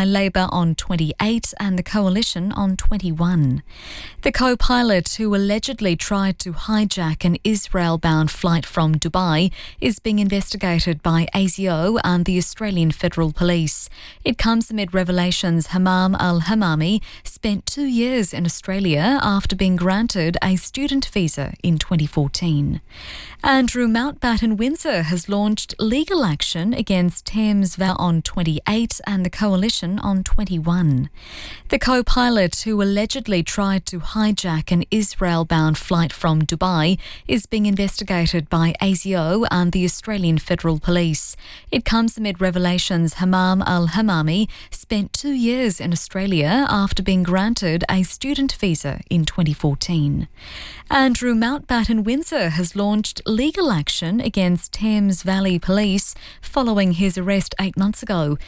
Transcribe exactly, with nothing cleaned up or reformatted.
by Labor on twenty-eight and the Coalition on twenty-one. The co-pilot who allegedly tried to hijack an Israel-bound flight from Dubai is being investigated by A S I O and the Australian Federal Police. It comes amid revelations Hamam al-Hamami spent two years in Australia after being granted a student visa in twenty fourteen. Andrew Mountbatten Windsor has launched legal action against Thames Valley on twenty-eight and the Coalition on twenty-one. The co-pilot who allegedly tried to hijack an Israel-bound flight from Dubai is being investigated by A S I O and the Australian Federal Police. It comes amid revelations Hamam al-Hamami spent two years in Australia after being granted a student visa in twenty fourteen. Andrew Mountbatten Windsor has launched legal action against Thames Valley Police following his arrest eight months ago.